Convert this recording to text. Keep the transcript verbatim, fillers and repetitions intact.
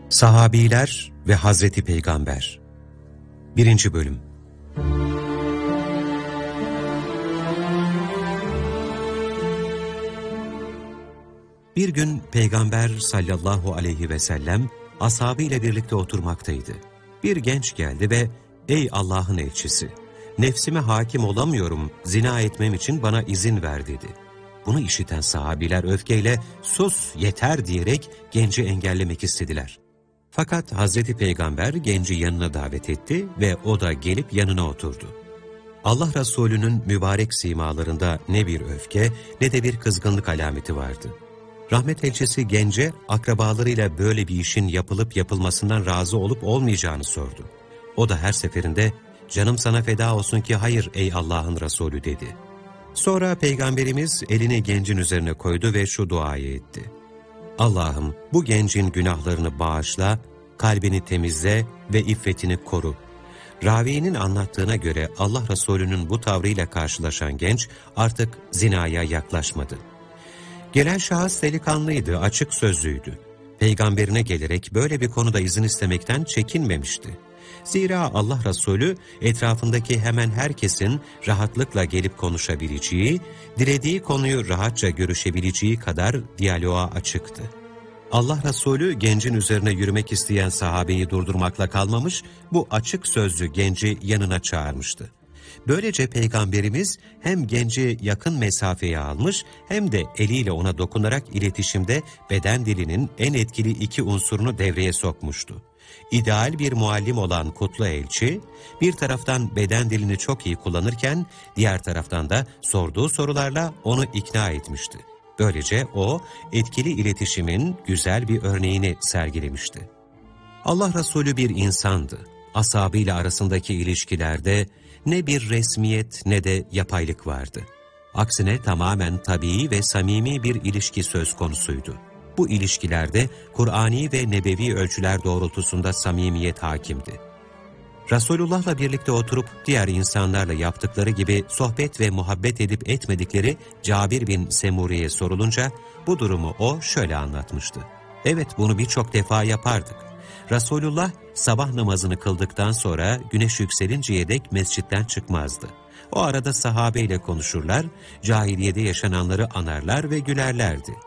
Sahabiler ve Hazreti Peygamber. Birinci Bölüm. Bir gün Peygamber sallallahu aleyhi ve sellem ashabıyla birlikte oturmaktaydı. Bir genç geldi ve "Ey Allah'ın elçisi, nefsime hakim olamıyorum, zina etmem için bana izin ver" dedi. Bunu işiten sahabiler öfkeyle "Sus, yeter" diyerek genci engellemek istediler. Fakat Hazreti Peygamber genci yanına davet etti ve o da gelip yanına oturdu. Allah Resulü'nün mübarek simalarında ne bir öfke ne de bir kızgınlık alameti vardı. Rahmet elçisi gence akrabalarıyla böyle bir işin yapılıp yapılmasından razı olup olmayacağını sordu. O da her seferinde "Canım sana feda olsun ki hayır ey Allah'ın Resulü" dedi. Sonra Peygamberimiz elini gencin üzerine koydu ve şu duayı etti: "Allah'ım bu gencin günahlarını bağışla, kalbini temizle ve iffetini koru." Ravinin anlattığına göre Allah Resulü'nün bu tavrıyla karşılaşan genç artık zinaya yaklaşmadı. Gelen şahıs delikanlıydı, açık sözlüydü. Peygamberine gelerek böyle bir konuda izin istemekten çekinmemişti. Zira Allah Resulü etrafındaki hemen herkesin rahatlıkla gelip konuşabileceği, dilediği konuyu rahatça görüşebileceği kadar diyaloğa açıktı. Allah Resulü gencin üzerine yürümek isteyen sahabeyi durdurmakla kalmamış, bu açık sözlü genci yanına çağırmıştı. Böylece Peygamberimiz hem genci yakın mesafeye almış hem de eliyle ona dokunarak iletişimde beden dilinin en etkili iki unsurunu devreye sokmuştu. İdeal bir muallim olan kutlu elçi, bir taraftan beden dilini çok iyi kullanırken, diğer taraftan da sorduğu sorularla onu ikna etmişti. Böylece o, etkili iletişimin güzel bir örneğini sergilemişti. Allah Resulü bir insandı. Ashabıyla arasındaki ilişkilerde ne bir resmiyet ne de yapaylık vardı. Aksine tamamen tabii ve samimi bir ilişki söz konusuydu. Bu ilişkilerde Kur'ani ve nebevi ölçüler doğrultusunda samimiyet hakimdi. Resulullah'la birlikte oturup diğer insanlarla yaptıkları gibi sohbet ve muhabbet edip etmedikleri Cabir bin Semuri'ye sorulunca bu durumu o şöyle anlatmıştı: "Evet, bunu birçok defa yapardık. Resulullah sabah namazını kıldıktan sonra güneş yükselinceye dek mescitten çıkmazdı. O arada sahabeyle konuşurlar, cahiliyede yaşananları anarlar ve gülerlerdi.